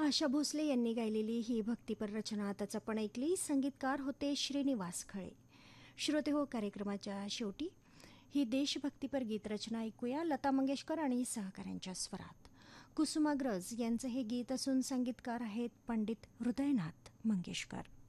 आशा भोसले यांनी गायलेली ही भक्तिपर रचना आताच आपण ऐकली. संगीतकार होते श्रीनिवास खळे. श्रोते हो, कार्यक्रमाच्या शेवटी ही देशभक्तिपर गीतरचना ऐकूया लता मंगेशकर आणि सहकाऱ्यांच्या स्वरात. कुसुमाग्रज यांचं हे गीत असून संगीतकार आहेत पंडित हृदयनाथ मंगेशकर.